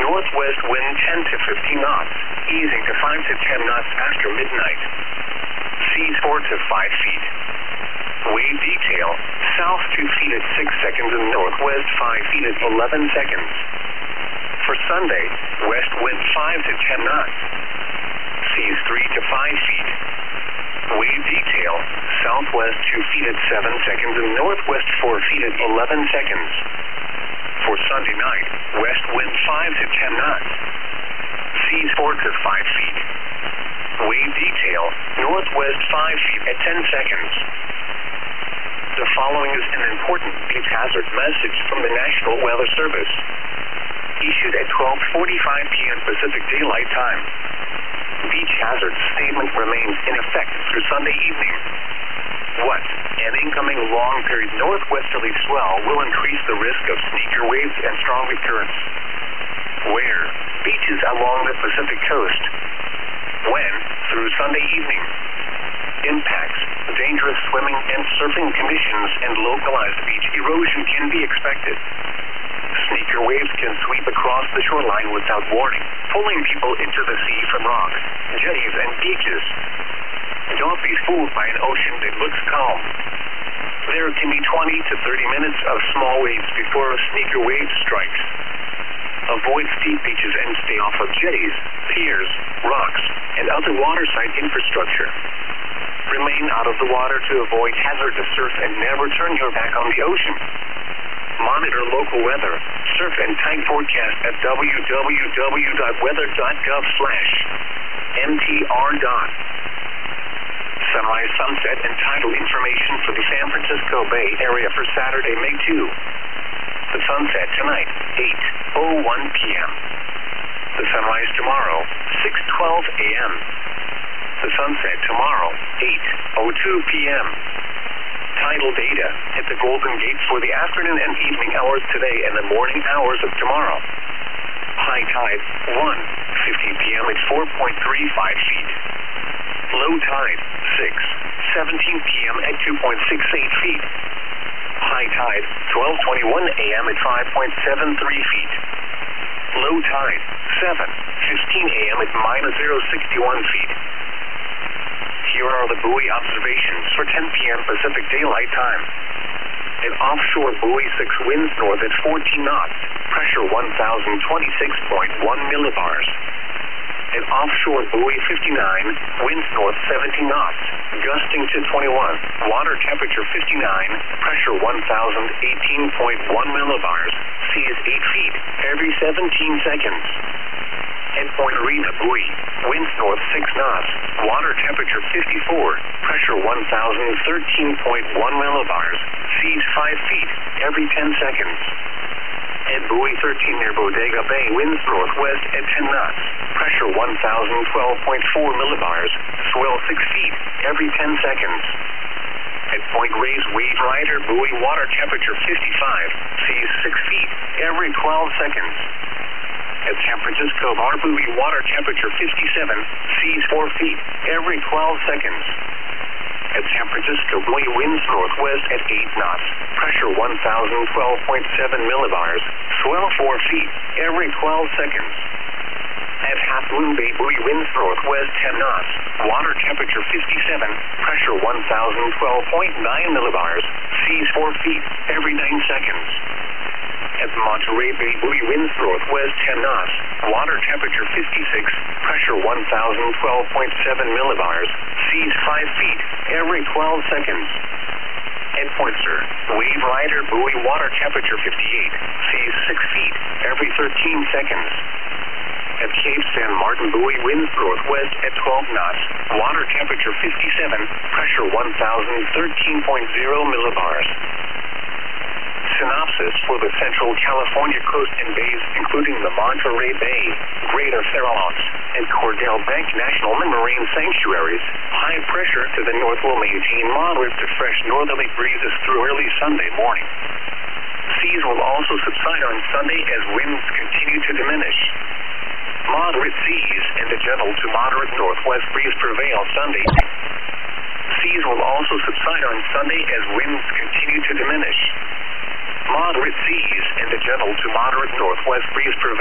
Northwest wind 10 to 15 knots, easing to 5 to 10 knots after midnight. Seas 4 to 5 feet. Wave detail, south 2 feet at 6 seconds and northwest 5 feet at 11 seconds. For Sunday, west wind 5 to 10 knots. Seas 3 to 5 feet. Wave detail, southwest 2 feet at 7 seconds and northwest 4 feet at 11 seconds. For Sunday night, west wind 5 to 10 knots. Seas 4 to 5 feet. Wave detail, northwest 5 feet at 10 seconds. The following is an important beach hazard message from the National Weather Service. Issued at 12:45 p.m. Pacific Daylight Time. Beach hazard statement remains in effect through Sunday evening. What? An incoming long-period northwesterly swell will increase the risk of sneaker waves and stronger currents. Where? Beaches along the Pacific coast. When? Through Sunday evening. Impacts, dangerous swimming and surfing conditions and localized beach erosion can be expected. Sneaker waves can sweep across the shoreline without warning, pulling people into the sea from rocks, jetties, and beaches. Don't be fooled by an ocean that looks calm. There can be 20 to 30 minutes of small waves before a sneaker wave strikes. Avoid steep beaches and stay off of jetties, piers, rocks, and other waterside infrastructure. Remain out of the water to avoid hazardous surf and never turn your back on the ocean. Monitor local weather, surf and tide forecast at www.weather.gov/mtr. Sunrise, sunset, and tidal information for the San Francisco Bay Area for Saturday, May 2. The sunset tonight, 8:01 p.m. The sunrise tomorrow, 6:12 a.m. The sunset tomorrow, 8:02 p.m. Tidal data at the Golden Gate for the afternoon and evening hours today and the morning hours of tomorrow. High tide, 1:50 p.m. at 4.35 feet. Low tide, 6:17 p.m. at 2.68 feet. High tide, 12:21 a.m. at 5.73 feet. Low tide, 7:15 a.m. at -0.61 feet. Here are the buoy observations for 10 p.m. Pacific Daylight Time. An offshore buoy 6 winds north at 14 knots, pressure 1,026.1 millibars. An offshore buoy 59, winds north 17 knots, gusting to 21, water temperature 59, pressure 1,018.1 millibars, seas 8 feet every 17 seconds. At Point Arena buoy, winds north 6 knots, water temperature 54, pressure 1,013.1 millibars, seas 5 feet every 10 seconds. At buoy 13 near Bodega Bay, winds northwest at 10 knots, pressure 1,012.4 millibars, swell 6 feet every 10 seconds. At Point Reyes Wave Rider buoy, water temperature 55, seas 6 feet every 12 seconds. At San Francisco Bar buoy, water temperature 57, seas 4 feet every 12 seconds. At San Francisco buoy, winds northwest at 8 knots, pressure 1,012.7 millibars, swell 4 feet every 12 seconds. At Half Moon Bay buoy, winds northwest 10 knots, water temperature 57, pressure 1,012.9 millibars, seas 4 feet every 9 seconds. At Monterey Bay buoy, winds northwest 10 knots, water temperature 56, pressure 1,012.7 millibars, seas 5 feet every 12 seconds. At Point Sur, Wave Rider buoy, water temperature 58, seas 6 feet every 13 seconds. At Cape San Martin buoy, winds northwest at 12 knots, water temperature 57, pressure 1,013.0 millibars. Synopsis for the Central California coast and bays, including the Monterey Bay, Greater Farallones, and Cordell Bank National Marine Sanctuaries. High pressure to the north will maintain moderate to fresh northerly breezes through early Sunday morning. Seas will also subside on Sunday as winds continue to diminish. Moderate seas and a gentle to moderate northwest breeze prevail Sunday. Seas will also subside on Sunday as winds continue to diminish. Moderate seas and a gentle to moderate northwest breeze prevail.